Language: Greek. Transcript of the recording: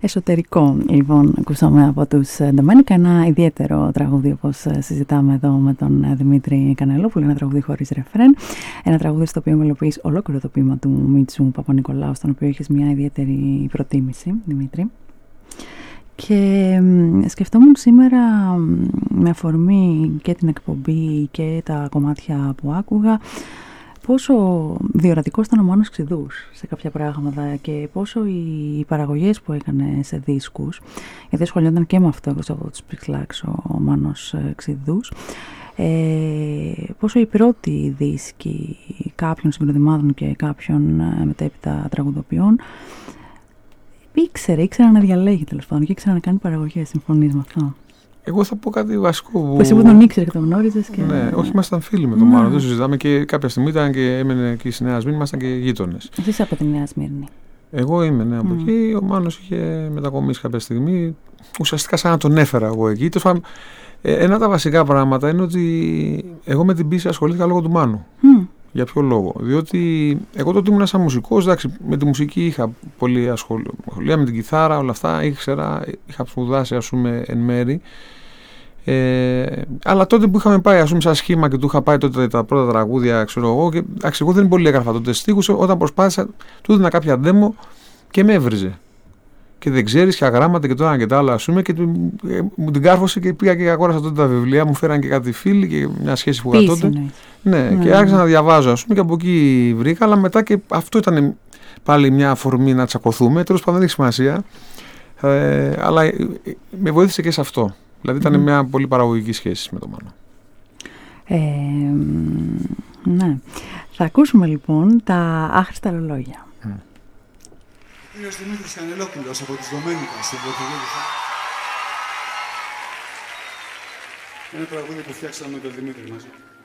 Εσωτερικό, λοιπόν, ακούσαμε από τους Ντομένικα, ένα ιδιαίτερο τραγούδι, όπως συζητάμε εδώ με τον Δημήτρη Κανελόπουλο, ένα τραγούδι χωρίς ρεφρέν, ένα τραγούδι στο οποίο μελοποιείς ολόκληρο το ποίημα του Μίτσου Παπα-Νικολάου, στον οποίο έχεις μια ιδιαίτερη προτίμηση, Δημήτρη. Και σκεφτόμουν σήμερα, με αφορμή και την εκπομπή και τα κομμάτια που άκουγα, πόσο διορατικός ήταν ο Μάνος Ξηδούς σε κάποια πράγματα και πόσο οι παραγωγές που έκανε σε δίσκους, γιατί ασχολιόταν και με αυτό από τους Pixlax ο Μάνος Ξηδούς, πόσο οι πρώτοι δίσκοι κάποιων συγκροτημάτων και κάποιων μετέπειτα τραγουδοποιών ήξερε να διαλέγει, τέλος πάντων, και ήξερε να κάνει παραγωγές. Συμφωνείς με αυτό? Εγώ θα πω κάτι βασικό. Που εσύ που τον ήξερε και τον γνώριζες. Και... Ναι, όχι, ήμασταν φίλοι με τον Μάνο. Δεν συζητάμε, και κάποια στιγμή ήταν και έμενε εκεί στη Νέα Σμύρνη, ήμασταν και γείτονες. Εσύ είσαι από τη Νέα Σμύρνη? Εγώ είμαι, ναι, από εκεί. Ο Μάνος είχε μετακομίσει κάποια στιγμή. Ουσιαστικά σαν να τον έφερα εγώ εκεί. Ένα από τα βασικά πράγματα είναι ότι εγώ με την πίση ασχολήθηκα λόγω του Μάνου. Για ποιο λόγο? Διότι εγώ τότε ήμουν σαν μουσικός, εντάξει, με τη μουσική είχα πολύ ασχολία, με την κιθάρα, όλα αυτά, είχα σπουδάσει, ας πούμε, εν μέρη. Αλλά τότε που είχαμε πάει, ας πούμε, σαν σχήμα και του είχα πάει τότε τα πρώτα τραγούδια, ξέρω εγώ, και εντάξει, εγώ δεν πολύ έγραφα τότε στίχους, όταν προσπάθησα, του έδινα κάποια demo και με έβριζε. Και δεν ξέρεις, και αγράμματα και τώρα και τα άλλα, ας πούμε, και μου την κάρφωσε και πήγα και αγόρασα τότε τα βιβλία, μου φέραν και κάτι φίλοι και μια σχέση που είχα τότε. Ναι, και άρχισα να διαβάζω, ας πούμε, και από εκεί βρήκα, αλλά μετά και αυτό ήταν πάλι μια αφορμή να τσακωθούμε. Τέλος πάντων, δεν έχει σημασία. Αλλά με βοήθησε και σε αυτό. Δηλαδή ήταν μια πολύ παραγωγική σχέση με τον Μάνο. Ναι. Θα ακούσουμε λοιπόν τα άχρηστα ρολόγια. Ο κύριος Δημήτρης Κανελόπουλος από τις Ντομένικα στην Πορτογαλία. Ένα τραγούδι που φτιάξαμε με τον Δημήτρη μαζί.